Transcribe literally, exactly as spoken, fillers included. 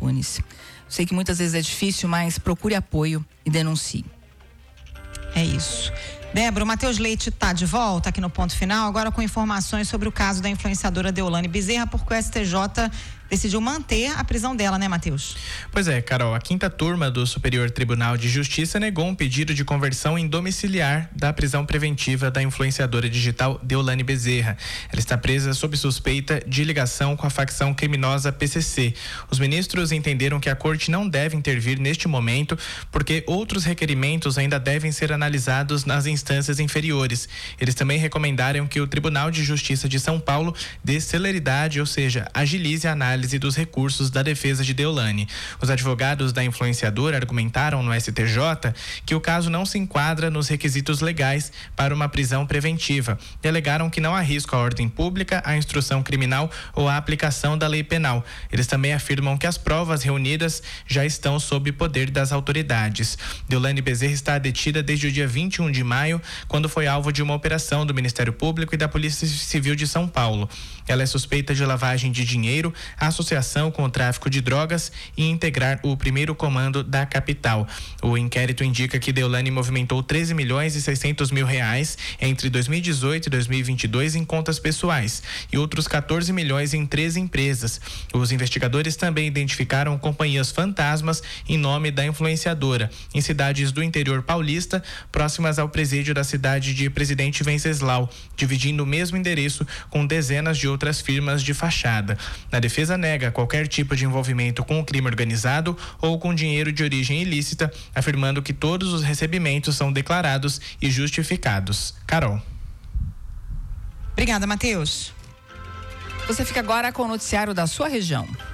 Antunes. Sei que muitas vezes é difícil, mas procure apoio e denuncie. É isso. Débora, o Matheus Leite está de volta aqui no Ponto Final, agora com informações sobre o caso da influenciadora Deolane Bezerra, porque o S T J decidiu manter a prisão dela, né, Matheus? Pois é, Carol, a quinta turma do Superior Tribunal de Justiça negou um pedido de conversão em domiciliar da prisão preventiva da influenciadora digital Deolane Bezerra. Ela está presa sob suspeita de ligação com a facção criminosa P C C. Os ministros entenderam que a corte não deve intervir neste momento, porque outros requerimentos ainda devem ser analisados nas instâncias inferiores. Eles também recomendaram que o Tribunal de Justiça de São Paulo dê celeridade, ou seja, agilize a análise dos recursos da defesa de Deolane. Os advogados da influenciadora argumentaram no S T J que o caso não se enquadra nos requisitos legais para uma prisão preventiva e alegaram que não há risco à ordem pública, à instrução criminal ou à aplicação da lei penal. Eles também afirmam que as provas reunidas já estão sob poder das autoridades. Deolane Bezerra está detida desde o dia vinte e um de maio, quando foi alvo de uma operação do Ministério Público e da Polícia Civil de São Paulo. Ela é suspeita de lavagem de dinheiro, associação com o tráfico de drogas e integrar o primeiro comando da capital. O inquérito indica que Deolane movimentou treze milhões e seiscentos mil reais entre dois mil e dezoito e dois mil e vinte e dois em contas pessoais e outros quatorze milhões em treze empresas. Os investigadores também identificaram companhias fantasmas em nome da influenciadora em cidades do interior paulista, próximas ao presídio da cidade de Presidente Venceslau, dividindo o mesmo endereço com dezenas de outras firmas de fachada. Na defesa nega qualquer tipo de envolvimento com o crime organizado ou com dinheiro de origem ilícita, afirmando que todos os recebimentos são declarados e justificados. Carol. Obrigada, Matheus. Você fica agora com o noticiário da sua região.